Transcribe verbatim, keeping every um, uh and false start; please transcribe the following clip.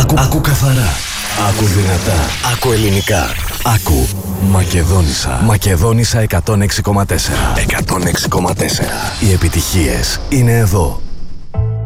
Άκου, άκου καθαρά. Άκου δυνατά. Άκου ελληνικά. Άκου Μακεδόνισσα. Μακεδόνισσα εκατόν έξι κόμμα τέσσερα. εκατόν έξι κόμμα τέσσερα. Οι επιτυχίες είναι εδώ.